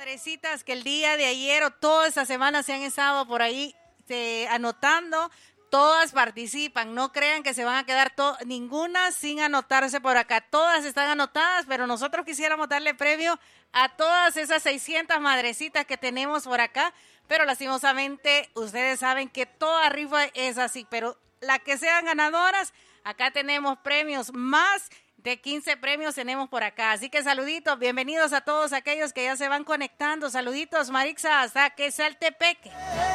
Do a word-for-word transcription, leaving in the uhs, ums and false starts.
Madrecitas que el día de ayer o toda esta semana se han estado por ahí eh, anotando, todas participan, no crean que se van a quedar to- ninguna sin anotarse por acá, todas están anotadas, pero nosotros quisiéramos darle premio a todas esas seiscientas madrecitas que tenemos por acá, pero lastimosamente ustedes saben que toda rifa es así, pero las que sean ganadoras, acá tenemos premios más. De quince premios tenemos por acá, así que saluditos, bienvenidos a todos aquellos que ya se van conectando, saluditos Marixa, hasta que Saltepeque.